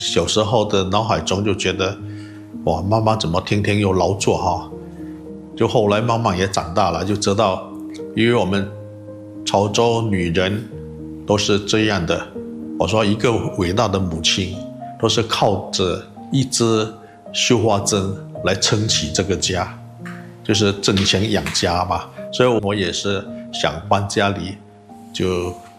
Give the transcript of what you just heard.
小时候的脑海中就觉得，哇，妈妈怎么天天又劳作哈？就后来慢慢也长大了，就知道，因为我们潮州女人都是这样的。我说一个伟大的母亲，都是靠着一支绣花针来撑起这个家，就是挣钱养家嘛。所以我也是想帮家里就